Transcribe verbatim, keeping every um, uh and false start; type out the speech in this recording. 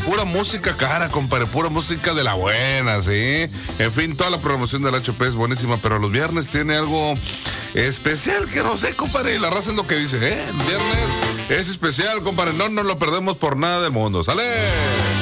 pura música cara, compadre, pura música de la buena, ¿sí? En fin, toda la programación del H P es buenísima, pero los viernes tiene algo especial que no sé, compadre, y la raza es lo que dice, ¿eh? El viernes es especial, compadre, no nos lo perdemos por nada del mundo, ¿sale?